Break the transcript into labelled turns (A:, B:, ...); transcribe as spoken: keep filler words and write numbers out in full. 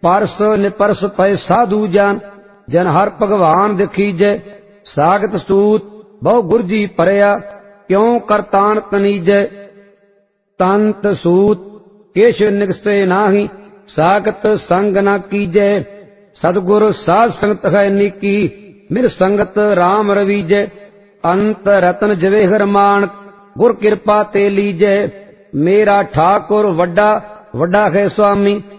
A: परस निपरस पय साधु जान जन हर भगवान दिखीजय सागत सूत बहु गुरजी परया क्यों करतान तनीजय तंत सूत केश निगसे नाही सागत संग न कीजय सतगुर साध संगत है नीकी मिर संगत राम रवीजय अंत रतन जवेहर मानक गुर कृपा ते लीजय मेरा ठाकुर वड्डा वड्डा है स्वामी